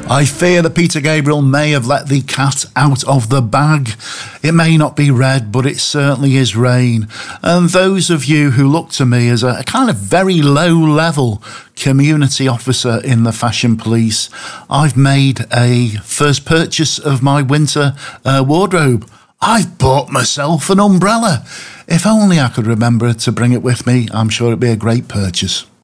I fear that Peter Gabriel may have let the cat out of the bag. It may not be red, but it certainly is rain. And those of you who look to me as a kind of very low-level community officer in the Fashion Police, I've made a first purchase of my winter wardrobe. I've bought myself an umbrella. If only I could remember to bring it with me, I'm sure it'd be a great purchase.